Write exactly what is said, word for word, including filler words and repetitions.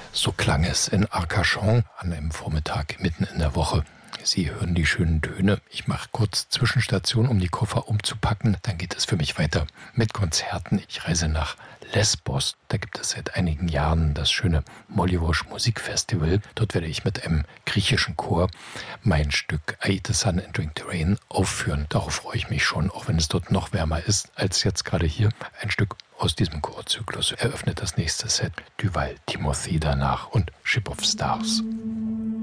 So klang es in Arcachon an einem Vormittag mitten in der Woche. Sie hören die schönen Töne. Ich mache kurz Zwischenstation, um die Koffer umzupacken. Dann geht es für mich weiter mit Konzerten. Ich reise nach Lesbos. Da gibt es seit einigen Jahren das schöne Mollywood Musikfestival. Dort werde ich mit einem griechischen Chor mein Stück I Eat the Sun and Drink the Rain aufführen. Darauf freue ich mich schon, auch wenn es dort noch wärmer ist als jetzt gerade hier. Ein Stück aus diesem Chorzyklus eröffnet das nächste Set. Duval Timothy danach und Ship of Stars.